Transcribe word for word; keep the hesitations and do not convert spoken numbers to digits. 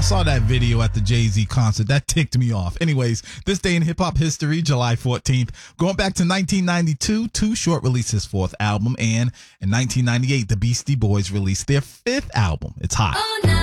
saw that video at the Jay-Z concert. That ticked me off. Anyways, this day in hip-hop history, July fourteenth. Going back to nineteen ninety-two, Too Short released his fourth album. And in nineteen ninety-eight, the Beastie Boys released their fifth album. It's hot.